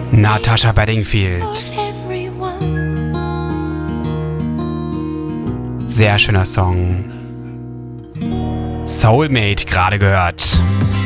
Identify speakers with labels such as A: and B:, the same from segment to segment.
A: Natasha Bedingfield. Sehr schöner Song. Soulmate gerade gehört.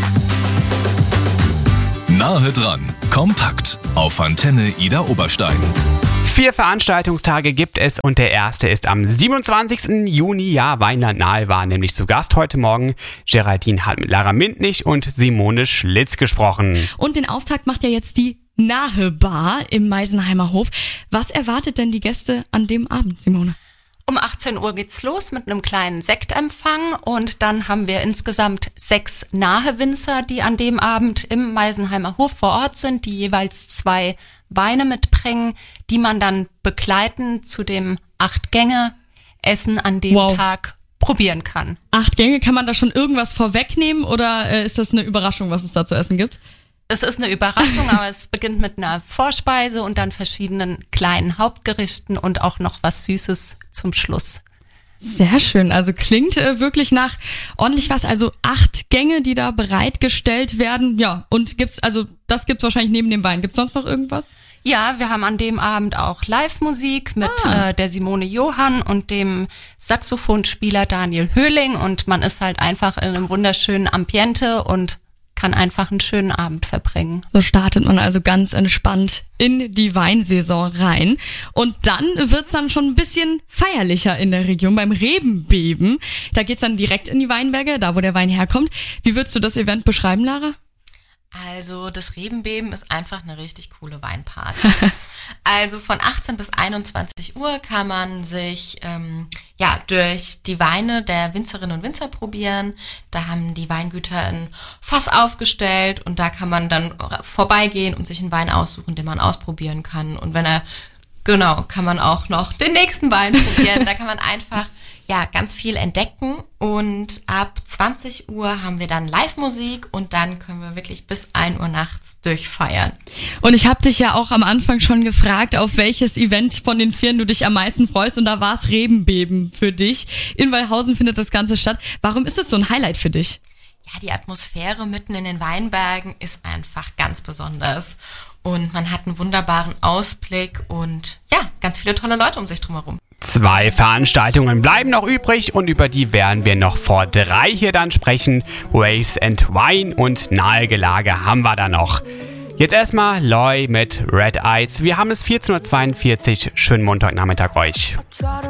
B: Nahe dran, kompakt auf Antenne Ida Oberstein.
A: 4 Veranstaltungstage gibt es und der erste ist am 27. Juni. Ja, Weinland Nahe war nämlich zu Gast heute Morgen. Geraldine hat mit Lara Mintnich und Simone Schlitz gesprochen.
C: Und den Auftakt macht ja jetzt die Nahe Bar im Meisenheimer Hof. Was erwartet denn die Gäste an dem Abend, Simone?
D: Um 18 Uhr geht's los mit einem kleinen Sektempfang und dann haben wir insgesamt 6 Nahe-Winzer, die an dem Abend im Meisenheimer Hof vor Ort sind, die jeweils 2 Weine mitbringen, die man dann begleitend zu dem 8-Gänge-Essen an dem Tag probieren kann.
C: 8 Gänge, kann man da schon irgendwas vorwegnehmen oder ist das eine Überraschung, was es da zu essen gibt?
D: Es ist eine Überraschung, aber es beginnt mit einer Vorspeise und dann verschiedenen kleinen Hauptgerichten und auch noch was Süßes zum Schluss.
C: Sehr schön, also klingt wirklich nach ordentlich was. Also 8 Gänge, die da bereitgestellt werden. Ja, und das gibt's wahrscheinlich neben dem Wein. Gibt's sonst noch irgendwas?
D: Ja, wir haben an dem Abend auch Live-Musik mit der Simone Johann und dem Saxophonspieler Daniel Höhling und man ist halt einfach in einem wunderschönen Ambiente und kann einfach einen schönen Abend verbringen.
C: So startet man also ganz entspannt in die Weinsaison rein. Und dann wird's dann schon ein bisschen feierlicher in der Region beim Rebenbeben. Da geht's dann direkt in die Weinberge, da wo der Wein herkommt. Wie würdest du das Event beschreiben, Lara?
E: Also das Rebenbeben ist einfach eine richtig coole Weinparty. Also von 18 bis 21 Uhr kann man sich durch die Weine der Winzerinnen und Winzer probieren. Da haben die Weingüter ein Fass aufgestellt und da kann man dann vorbeigehen und sich einen Wein aussuchen, den man ausprobieren kann. Und kann man auch noch den nächsten Wein probieren. Da kann man einfach ganz viel entdecken und ab 20 Uhr haben wir dann Live-Musik und dann können wir wirklich bis 1 Uhr nachts durchfeiern.
C: Und ich habe dich ja auch am Anfang schon gefragt, auf welches Event von den 4 du dich am meisten freust und da war es Rebenbeben für dich. In Wallhausen findet das Ganze statt. Warum ist das so ein Highlight für dich?
E: Ja, die Atmosphäre mitten in den Weinbergen ist einfach ganz besonders und man hat einen wunderbaren Ausblick und ganz viele tolle Leute um sich drumherum.
A: 2 Veranstaltungen bleiben noch übrig und über die werden wir noch vor 3 hier dann sprechen. Waves and Wine und Nahegelage haben wir da noch. Jetzt erstmal Loy mit Red Eyes. Wir haben es 14.42 Uhr. Schönen Montagnachmittag euch.